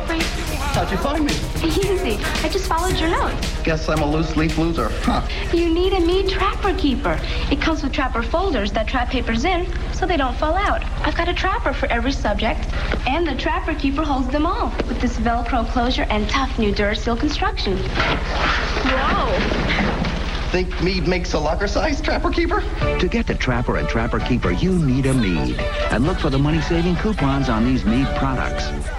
for you? How'd you find me? Easy. I just followed your note. Guess I'm a loose leaf loser, huh? You need a Mead Trapper Keeper. It comes with Trapper folders that trap papers in so they don't fall out. I've got a trapper for every subject, and the Trapper Keeper holds them all with this Velcro closure and tough new Duracell construction. Whoa. Think Mead makes a locker-sized Trapper Keeper? To get the Trapper and Trapper Keeper, you need a Mead. And look for the money-saving coupons on these Mead products.